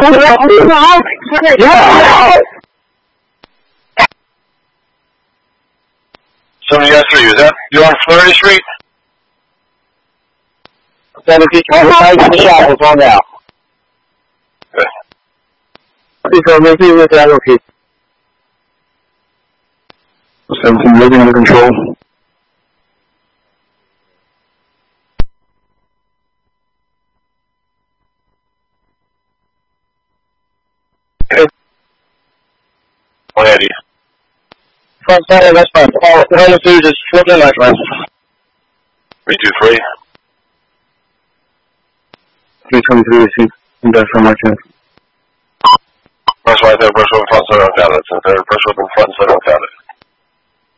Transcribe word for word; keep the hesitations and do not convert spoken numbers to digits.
seventy-three, is that? You on Flurry Street? seventy, twenty-five, shop on now. Okay. Please go, maybe with that, okay. seventeen, living under control. Okay. one eighty. Front center, that's fine. All the two just flip in like that. three two three. three twenty-three, receive. Industrial market. Press right there, press open front center on pallet. Center, press open front center on pallet.